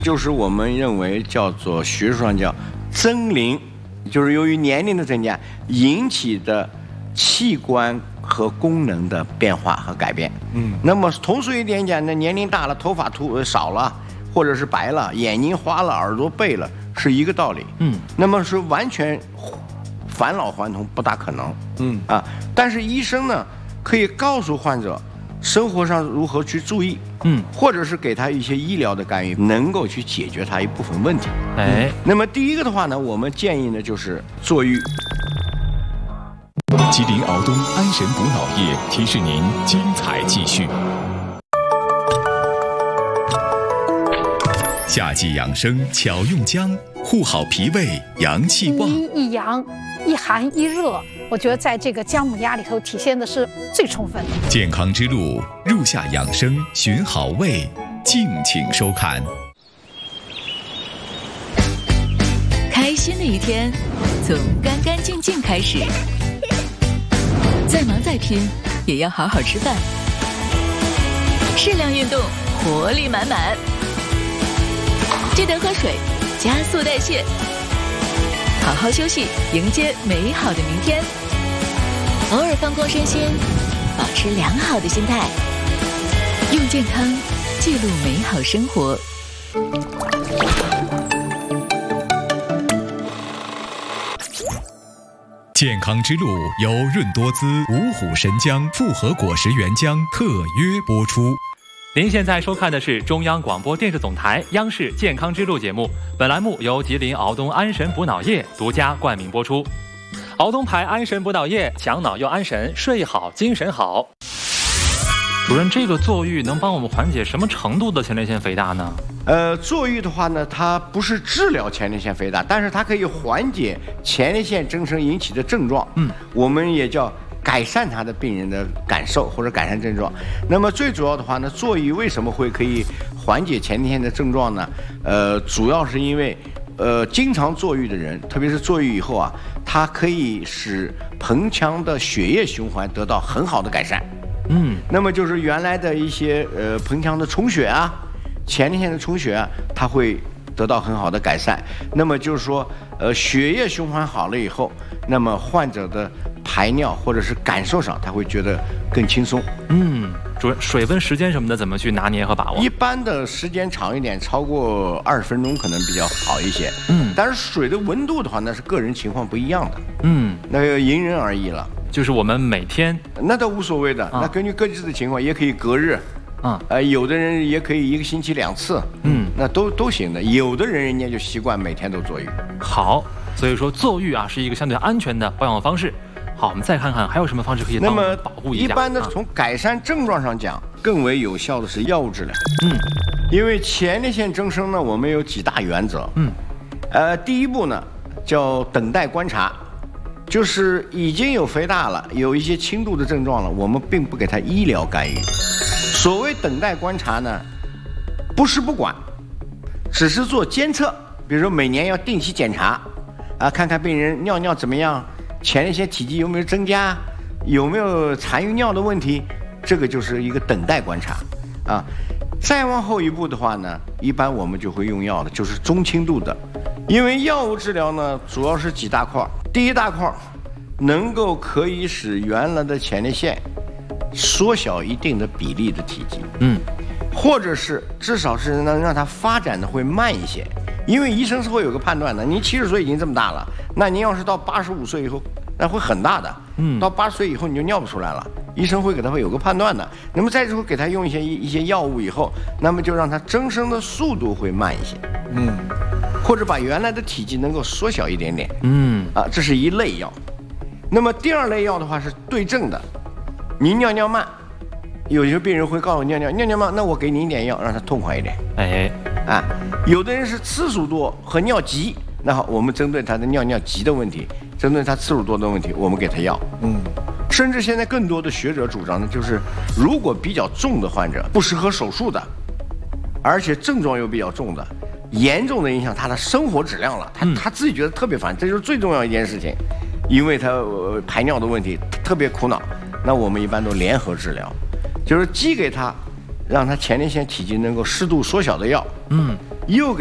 就是我们认为叫做学术上叫增龄，就是由于年龄的增加引起的器官和功能的变化和改变。那么通俗一点讲呢，年龄大了，头发少了，或者是白了，眼睛花了，耳朵背了，是一个道理。那么是完全返老还童不大可能。但是医生呢可以告诉患者生活上如何去注意，或者是给他一些医疗的干预，能够去解决他一部分问题。那么第一个的话呢，我们建议呢就是坐浴。 吉林敖东安神补脑液提示您精彩继续。夏季养生巧用姜，护好脾胃，阳气旺。 一阴一阳，一寒一热，我觉得在这个姜母鸭里头体现的是最充分的。 健康之路，入夏养生，寻好味，敬请收看。 开心的一天，从干干净净开始。再忙再拼，也要好好吃饭。适量运动，活力满满。记得喝水，加速代谢。好好休息，迎接美好的明天。偶尔放空身心，保持良好的心态。用健康记录美好生活。 健康之路由润多滋五虎神姜复合果实原浆特约播出。 您现在收看的是中央广播电视总台央视健康之路节目，本栏目由吉林敖东安神补脑液独家冠名播出。敖东牌安神补脑液，强脑又安神，睡好精神好。主任，这个坐浴能帮我们缓解什么程度的前列腺肥大呢？ 坐浴的话呢，它不是治疗前列腺肥大，但是它可以缓解前列腺增生引起的症状。我们也叫改善他的病人的感受或者改善症状。那么最主要的话呢，坐浴为什么会可以缓解前列腺的症状呢？主要是因为经常坐浴的人，特别是坐浴以后啊，它可以使盆腔的血液循环得到很好的改善。那么就是原来的一些盆腔的充血啊，前列腺的充血啊，它会得到很好的改善。那么就是说，血液循环好了以后，那么患者的排尿或者是感受上，他会觉得更轻松。 主任，水分时间什么的怎么去拿捏和把握？ 一般的时间长一点，超过20分钟可能比较好一些。但是水的温度的话，那是个人情况不一样的。那个因人而异了。 就是我们每天那倒无所谓的，那根据各自的情况，也可以隔日。有的人也可以1个星期2次。那都行的。有的人家就习惯每天都坐浴。 好，所以说坐浴啊是一个相对安全的保养方式。好，我们再看看还有什么方式可以那么保护一下。 一般的从改善症状上讲，更为有效的是药物治疗。因为前列腺增生呢，我们有几大原则。第一步呢叫等待观察，就是已经有肥大了，有一些轻度的症状了，我们并不给他医疗干预。所谓等待观察呢，不是不管，只是做监测。比如说每年要定期检查看看病人尿尿怎么样，前列腺体积有没有增加，有没有残余尿的问题，这个就是一个等待观察再往后一步的话呢，一般我们就会用药的，就是中轻度的。因为药物治疗呢，主要是几大块。第一大块能够可以使原来的前列腺缩小一定的比例的体积，或者是至少是能让它发展的会慢一些。因为医生是会有个判断的，您70岁已经这么大了，那您要是到85岁以后，那会很大的。到80岁以后你就尿不出来了，医生会给他会有个判断的。那么再之后给他用一些药物以后，那么就让他增生的速度会慢一些。或者把原来的体积能够缩小一点点。这是一类药。那么第二类药的话是对症的，您尿尿慢，有些病人会告诉我尿尿慢，那我给您一点药让他痛快一点。有的人是次数多和尿急，那好，我们针对他的尿急的问题，针对他次数多的问题，我们给他药。甚至现在更多的学者主张呢，就是如果比较重的患者，不适合手术的，而且症状又比较重的，严重的影响他的生活质量了，他自己觉得特别烦，这就是最重要一件事情。因为他排尿的问题特别苦恼，那我们一般都联合治疗，就是既给他让他前列腺体积能够适度缩小的药， 又